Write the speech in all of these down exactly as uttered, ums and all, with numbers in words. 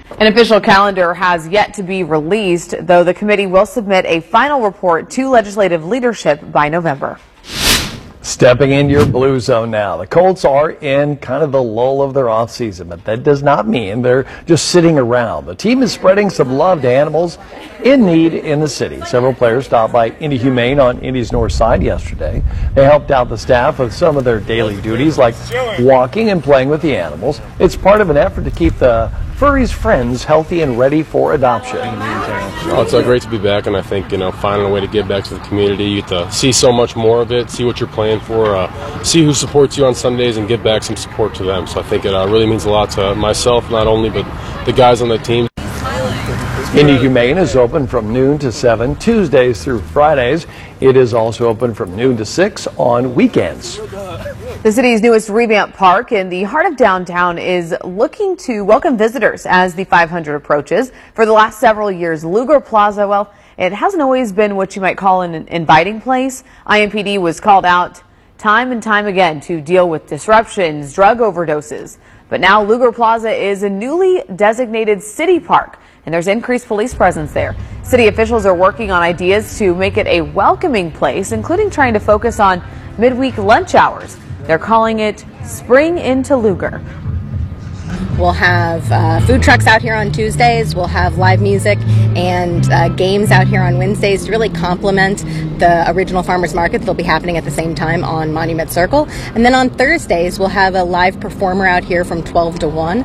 An official calendar has yet to be released, though the committee will submit a final report to legislative leadership by November. Stepping into your blue zone now. The Colts are in kind of the lull of their offseason, but that does not mean they're just sitting around. The team is spreading some love to animals in need in the city. Several players stopped by Indy Humane on Indy's north side yesterday. They helped out the staff with some of their daily duties like walking and playing with the animals. It's part of an effort to keep the furries' friends healthy and ready for adoption. Oh, it's uh, great to be back, and I think, you know, finding a way to give back to the community. You get to see so much more of it, see what you're playing for, uh, see who supports you on Sundays, and give back some support to them. So I think it uh, really means a lot to myself, not only, but the guys on the team. Indy Humane is open from noon to seven, Tuesdays through Fridays. It is also open from noon to six on weekends. The city's newest revamped park in the heart of downtown is looking to welcome visitors as the five hundred approaches. For the last several years, Lugar Plaza, well, it hasn't always been what you might call an inviting place. I M P D was called out time and time again to deal with disruptions, drug overdoses. But now Lugar Plaza is a newly designated city park, and there's increased police presence there. City officials are working on ideas to make it a welcoming place, including trying to focus on midweek lunch hours. They're calling it Spring into Lugar. We'll have uh, food trucks out here on Tuesdays. We'll have live music and uh, games out here on Wednesdays to really complement the original farmers market that'll be happening at the same time on Monument Circle. And then on Thursdays, we'll have a live performer out here from twelve to one.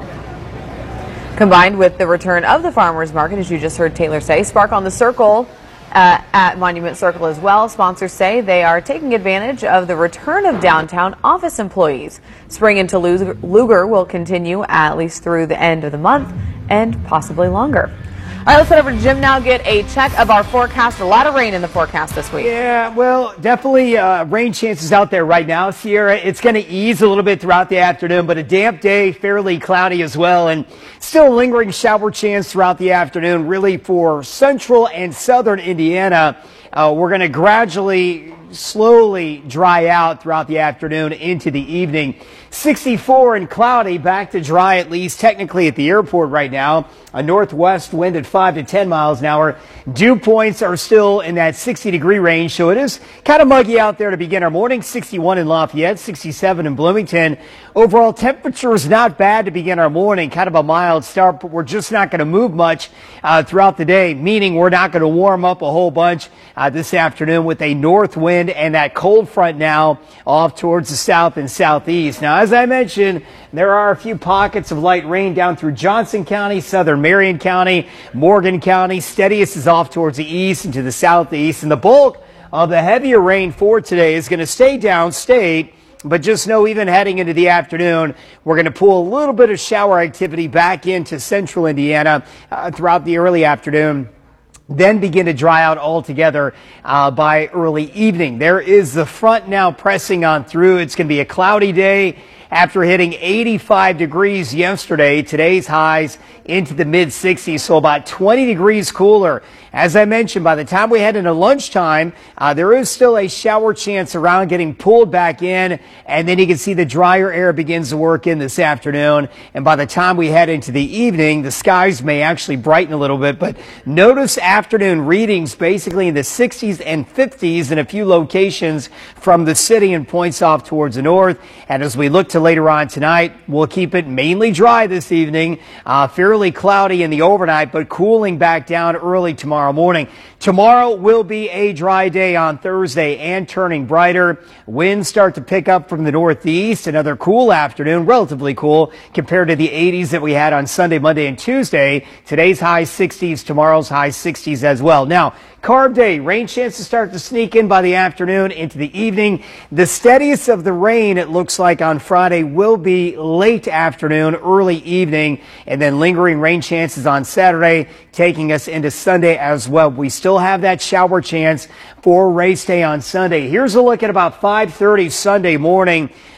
Combined with the return of the farmers market, as you just heard Taylor say, Spark on the Circle uh, at Monument Circle as well. Sponsors say they are taking advantage of the return of downtown office employees. Spring into Lugar will continue at least through the end of the month and possibly longer. All right, let's head over to Jim now, get a check of our forecast. A lot of rain in the forecast this week. Yeah, well, definitely uh, rain chances out there right now, Sierra. It's going to ease a little bit throughout the afternoon, but a damp day, fairly cloudy as well, and still a lingering shower chance throughout the afternoon, really for central and southern Indiana. Uh, we're going to gradually, slowly dry out throughout the afternoon into the evening. sixty-four and cloudy, back to dry at least technically at the airport right now. A northwest wind at five to ten miles an hour. Dew points are still in that sixty degree range, so it is kind of muggy out there to begin our morning. sixty-one in Lafayette, sixty-seven in Bloomington. Overall temperature is not bad to begin our morning, kind of a mild start, but we're just not going to move much uh, throughout the day, meaning we're not going to warm up a whole bunch uh, this afternoon with a north wind and that cold front now off towards the south and southeast. Now, as I mentioned, there are a few pockets of light rain down through Johnson County, southern Marion County, Morgan County. Steadiest is off towards the east and to the southeast, and the bulk of the heavier rain for today is going to stay downstate. But just know, even heading into the afternoon, we're going to pull a little bit of shower activity back into central Indiana uh, throughout the early afternoon, then begin to dry out altogether uh, by early evening. There is the front now pressing on through. It's going to be a cloudy day after hitting eighty-five degrees yesterday. Today's highs into the mid sixties, so about twenty degrees cooler. As I mentioned, by the time we head into lunchtime, uh, there is still a shower chance around, getting pulled back in, and then you can see the drier air begins to work in this afternoon. And by the time we head into the evening, the skies may actually brighten a little bit, but notice afternoon readings basically in the sixties and fifties in a few locations from the city and points off towards the north. And as we look to later on tonight, we'll keep it mainly dry this evening, uh, fairly cloudy in the overnight, but cooling back down early tomorrow morning. Tomorrow will be a dry day on Thursday and turning brighter. Winds start to pick up from the northeast. Another cool afternoon, relatively cool compared to the eighties that we had on Sunday, Monday, and Tuesday. Today's high sixties, tomorrow's high sixties as well. Now, carb day, rain chances start to sneak in by the afternoon into the evening. The steadiest of the rain, it looks like on Friday, will be late afternoon, early evening, and then lingering rain chances on Saturday, taking us into Sunday as well. We still have that shower chance for race day on Sunday. Here's a look at about five thirty Sunday morning.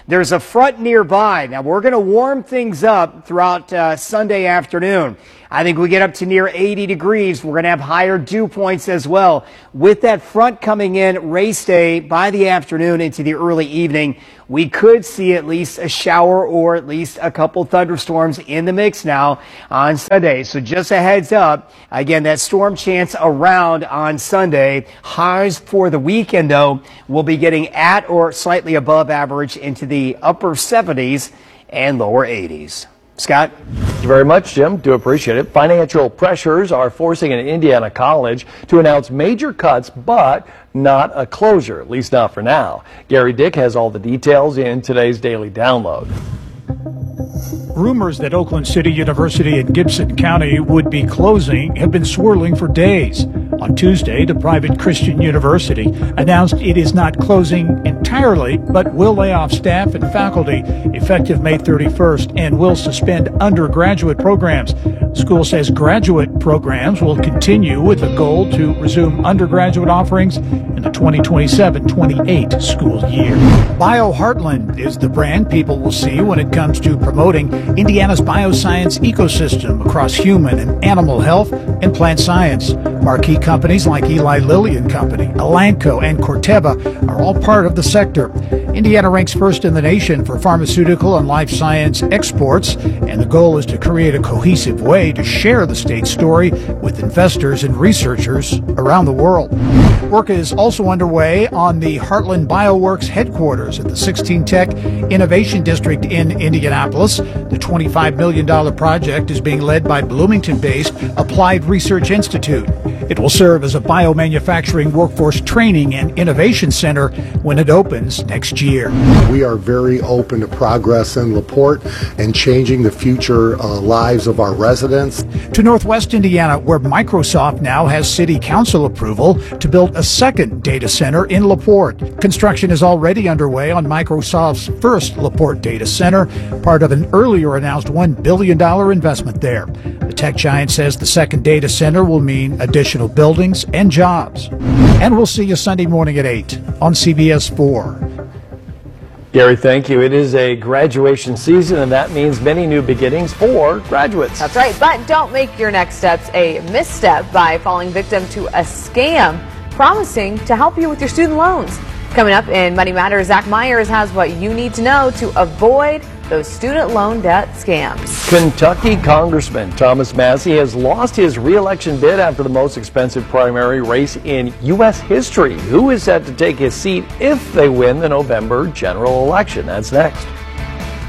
There's a front nearby. Now, we're going to warm things up throughout uh, Sunday afternoon. I think we get up to near eighty degrees. We're going to have higher dew points as well. With that front coming in race day by the afternoon into the early evening, we could see at least a shower or at least a couple thunderstorms in the mix now on Sunday. So just a heads up. Again, that storm chance around on Sunday. Highs for the weekend, though, will be getting at or slightly above average into the upper seventies and lower eighties. Scott? Thank you very much, Jim. Do appreciate it. Financial pressures are forcing an Indiana college to announce major cuts, but not a closure, at least not for now. Gary Dick has all the details in today's Daily Download. Rumors that Oakland City University in Gibson County would be closing have been swirling for days. On Tuesday, the private Christian university announced it is not closing entirely, but will lay off staff and faculty effective May thirty-first and will suspend undergraduate programs. The school says graduate programs will continue with a goal to resume undergraduate offerings in the twenty twenty-seven twenty-eight school year. BioHeartland is the brand people will see when it comes to promoting Indiana's bioscience ecosystem across human and animal health and plant science. Marquee companies like Eli Lilly and Company, Elanco, and Corteva are all part of the sector. Indiana ranks first in the nation for pharmaceutical and life science exports, and the goal is to create a cohesive way to share the state's story with investors and researchers around the world. Work is also underway on the Heartland Bioworks headquarters at the sixteen Tech Innovation District in Indianapolis. The twenty-five million dollars project is being led by Bloomington-based Applied Research Institute. It will serve as a biomanufacturing workforce training and innovation center when it opens next year. We are very open to progress in LaPorte and changing the future uh, lives of our residents. To Northwest Indiana, where Microsoft now has city council approval to build a second data center in LaPorte. Construction is already underway on Microsoft's first LaPorte data center, part of an earlier announced one billion dollars investment there. The tech giant says the second data center will mean additional buildings and jobs. And we'll see you Sunday morning at eight on C B S four. Gary, thank you. It is a graduation season, and that means many new beginnings for graduates. That's right, but don't make your next steps a misstep by falling victim to a scam promising to help you with your student loans. Coming up in Money Matters, Zach Myers has what you need to know to avoid those student loan debt scams. Kentucky Congressman Thomas Massie has lost his re-election bid after the most expensive primary race in U S history. Who is set to take his seat if they win the November general election? That's next.